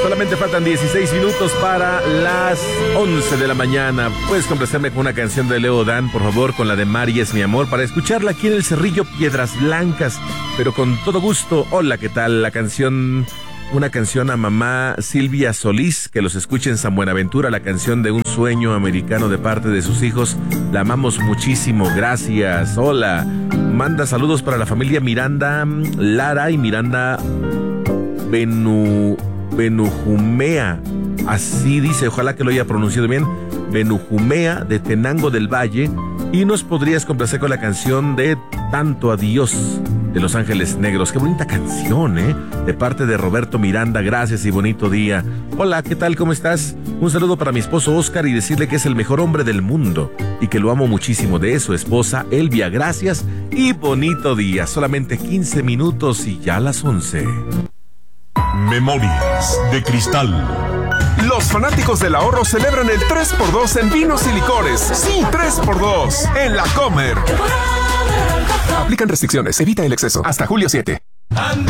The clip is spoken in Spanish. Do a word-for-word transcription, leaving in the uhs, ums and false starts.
Solamente faltan dieciséis minutos para las once de la mañana. Puedes complacerme con una canción de Leo Dan, por favor, con la de Mari es mi amor, para escucharla aquí en el Cerrillo Piedras Blancas, pero con todo gusto. Hola, ¿qué tal? La canción, una canción a mamá Silvia Solís, que los escuche en San Buenaventura, la canción de un sueño americano de parte de sus hijos. La amamos muchísimo, gracias. Hola. Manda saludos para la familia Miranda Lara y Miranda Benu... Benujumea, así dice, ojalá que lo haya pronunciado bien, Benujumea de Tenango del Valle, y nos podrías complacer con la canción de Tanto Adiós de Los Ángeles Negros. Qué bonita canción, ¿eh? De parte de Roberto Miranda, gracias y bonito día. Hola, ¿qué tal? ¿Cómo estás? Un saludo para mi esposo Oscar y decirle que es el mejor hombre del mundo y que lo amo muchísimo. De su esposa Elvia, gracias y bonito día. Solamente quince minutos y ya a las once. Memorias de Cristal. Los fanáticos del ahorro celebran el tres por dos en vinos y licores. Sí, tres por dos en La Comer. Aplican restricciones, evita el exceso. Hasta julio siete.